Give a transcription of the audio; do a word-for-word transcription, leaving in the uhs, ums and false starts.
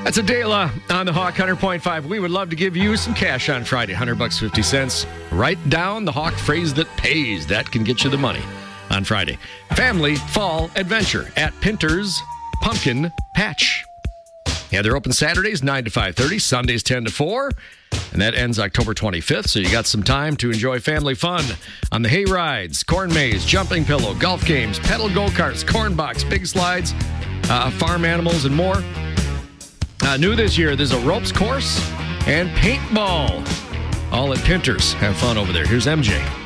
That's a Dela on the Hawk one hundred point five. We would love to give you some cash on Friday, one hundred bucks fifty cents. Write down the Hawk phrase that pays. That can get you the money on Friday. Family Fall Adventure at Pinter's Pumpkin Patch. Yeah, they're open Saturdays nine to five thirty, Sundays ten to four, and that ends October twenty-fifth, so you got some time to enjoy family fun on the hay rides, corn maze, jumping pillow, golf games, pedal go-karts, corn box, big slides, uh, farm animals, and more. Uh, new this year, there's a ropes course and paintball, all at Pinter's. Have fun over there. Here's M J.